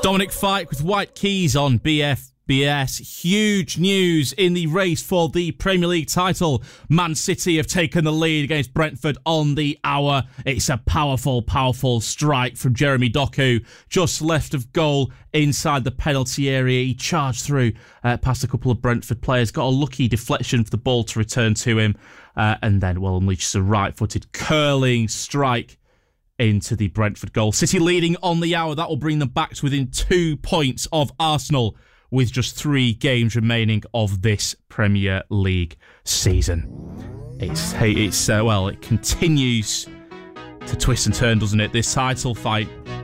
Dominic Fike with White Keys on BFBS. Huge news in the race for the Premier League title. Man City have taken the lead against Brentford on the hour. It's a powerful, powerful strike from Jeremy Doku. Just left of goal inside the penalty area. He charged through past a couple of Brentford players. Got a lucky deflection for the ball to return to him. And then, unleashes a right-footed curling strike into the Brentford goal. City leading on the hour. That will bring them back to within 2 points of Arsenal with just 3 games remaining of this Premier League season. It continues to twist and turn, doesn't it? This title fight